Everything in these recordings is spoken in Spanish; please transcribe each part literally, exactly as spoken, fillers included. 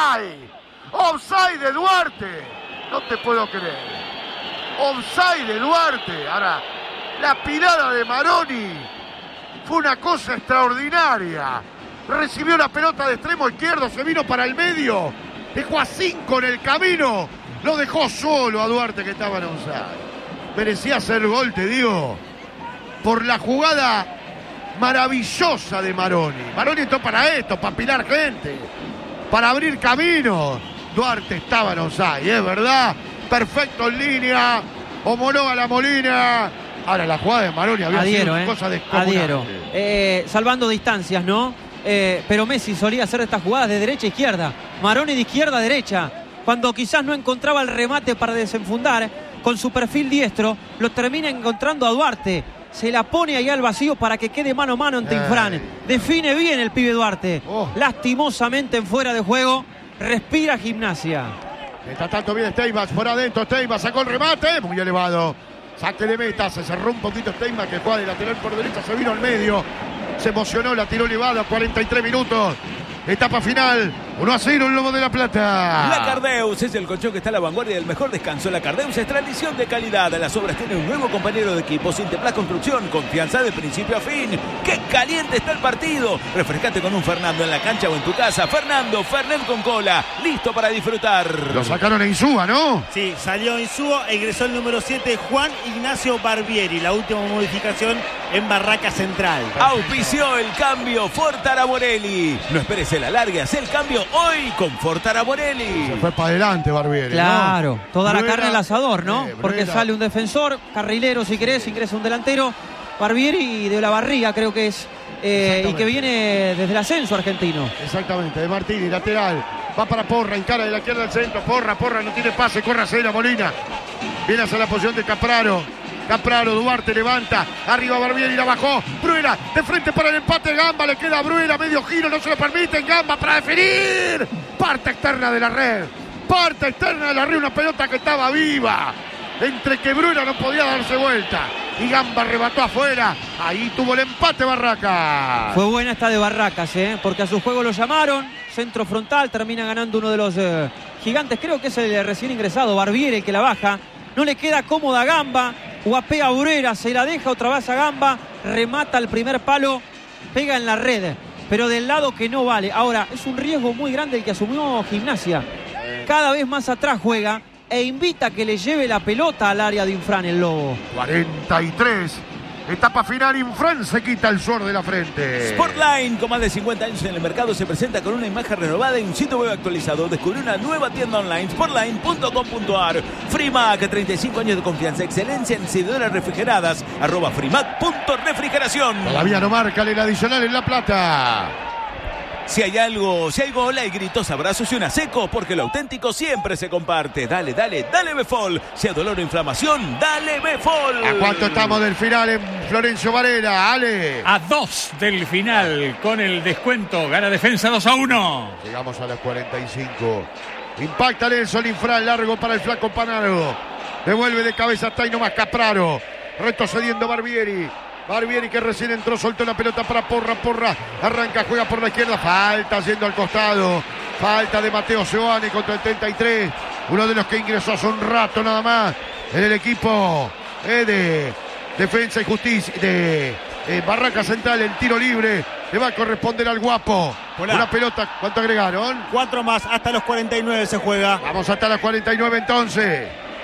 offside. Offside de Duarte. No te puedo creer. Offside de Duarte. Ahora, la pirada de Maroni fue una cosa extraordinaria. Recibió la pelota de extremo izquierdo, se vino para el medio, dejó a cinco en el camino, lo dejó solo a Duarte, que estaba en offside. Merecía hacer gol, te digo, por la jugada maravillosa de Maroni. Maroni está para esto, para apilar gente, para abrir camino. Duarte estaba en offside, es verdad, perfecto en línea, homologa la Molina. Ahora la jugada de Maroni había Adhiero, sido una eh. cosa descomunal. Adhiero. Eh, salvando distancias, ¿no? Eh, pero Messi solía hacer estas jugadas de derecha a izquierda. Maroni de izquierda a derecha. Cuando quizás no encontraba el remate para desenfundar, con su perfil diestro, lo termina encontrando a Duarte. Se la pone ahí al vacío para que quede mano a mano ante Infran. Define bien el pibe Duarte. Oh. Lastimosamente en fuera de juego. Respira Gimnasia. Está tanto bien Steinbach por adentro. Steinbach sacó el remate. Muy elevado. Saque de meta. Se cerró un poquito Steinbach, que juega de lateral por derecha. Se vino al medio. Se emocionó. La tiró elevada. cuarenta y tres minutos. Etapa final. uno a cero el Lobo de la Plata. La Cardeus es el colchón que está a la vanguardia del mejor descanso. La Cardeus es tradición de calidad. Las obras tienen un nuevo compañero de equipo. Sinteplas Construcción. Confianza de principio a fin. ¡Qué caliente está el partido! Refrescate con un Fernando en la cancha o en tu casa. Fernando, Fernet con cola. Listo para disfrutar. Lo sacaron a Insúa, ¿no? Sí, salió Insúa e ingresó el número siete, Juan Ignacio Barbieri. La última modificación en Barraca Central. Auspició el cambio Fortara Morelli. No esperes el alargue. Haz el cambio hoy con Fortara Morelli. Se fue para adelante Barbieri. Claro, ¿no? toda Bruera, la carne al asador, ¿no? Eh, Porque sale un defensor, carrilero si querés, ingresa un delantero. Barbieri de la Barriga creo que es. Eh, y que viene desde el ascenso argentino. Exactamente, de Martini, lateral. Va para Porra, encara de la izquierda al centro. Porra, Porra no tiene pase, corre hacia la Molina. Viene hacia la posición de Capraro. Capraro, Duarte levanta, arriba Barbieri, la bajó, Bruera, de frente para el empate, Gamba, le queda a Bruera, medio giro, no se lo permiten, Gamba para definir, parte externa de la red, parte externa de la red, una pelota que estaba viva, entre que Bruera no podía darse vuelta, y Gamba arrebató afuera, ahí tuvo el empate Barracas. Fue buena esta de Barracas, ¿eh? Porque a su juego lo llamaron, centro frontal, termina ganando uno de los eh, gigantes, creo que es el recién ingresado, Barbieri, el que la baja, no le queda cómoda a Gamba, guapea a Bruera, se la deja otra vez a Gamba, remata el primer palo, pega en la red, pero del lado que no vale. Ahora, es un riesgo muy grande el que asumió Gimnasia. Cada vez más atrás juega e invita a que le lleve la pelota al área de Infran, el Lobo. cuarenta y tres. Etapa final, Infran se quita el sudor de la frente. Sportline, con más de cincuenta años en el mercado, se presenta con una imagen renovada y un sitio web actualizado. Descubre una nueva tienda online, sportline punto com punto ar. Frimac, treinta y cinco años de confianza, excelencia en servidoras refrigeradas. Arroba Frimac punto refrigeración. Todavía no marca el adicional en La Plata. Si hay algo, si hay gol, hay gritos, abrazos y una seco, porque lo auténtico siempre se comparte. Dale, dale, dale Befol. Si hay dolor o inflamación, dale Befol. ¿A cuánto estamos del final en Florencio Varela? Ale. A dos del final con el descuento. Gana Defensa dos a uno. Llegamos a las cuarenta y cinco. Impacta Nelson Infran, largo para el flaco Panaro. Devuelve de cabeza hasta ahí nomás Capraro. Retrocediendo Barbieri. Barbieri que recién entró, soltó la pelota para Porra, Porra arranca, juega por la izquierda, falta yendo al costado, falta de Mateo Seoane contra el treinta y tres, uno de los que ingresó hace un rato nada más en el equipo eh, de Defensa y Justicia, de eh, Barraca Central, el tiro libre, le va a corresponder al Guapo. Hola. Una pelota, ¿cuánto agregaron? Cuatro más, hasta los cuarenta y nueve se juega. Vamos hasta las cuarenta y nueve entonces.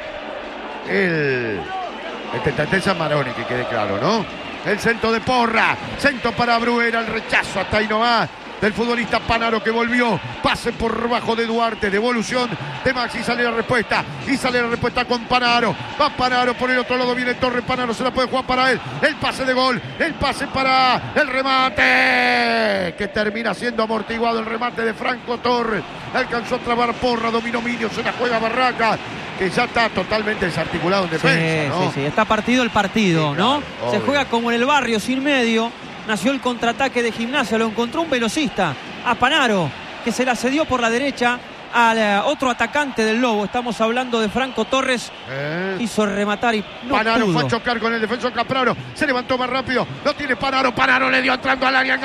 El, el treinta y tres es Maroni, que quede claro, ¿no? El centro de Porra, centro para Bruera, el rechazo hasta ahí nomás del futbolista Panaro que volvió, pase por bajo de Duarte, devolución de Maxi, sale la respuesta, y sale la respuesta con Panaro, va Panaro por el otro lado, viene Torres, Panaro se la puede jugar para él, el pase de gol, el pase para el remate, que termina siendo amortiguado el remate de Franco Torres, alcanzó a trabar Porra, dominó Minio, se la juega Barraca, que ya está totalmente desarticulado en defensa, sí, ¿no? Sí, sí, está partido el partido, sí, ¿no? Claro, se juega como en el barrio, sin medio. Nació el contraataque de Gimnasia, lo encontró un velocista, a Panaro, que se la cedió por la derecha al otro atacante del Lobo. Estamos hablando de Franco Torres. Eh. Quiso rematar y no Panaro pudo. Fue a chocar con el defensor Capraro. Se levantó más rápido. Lo tiene Panaro. Panaro le dio entrando al área.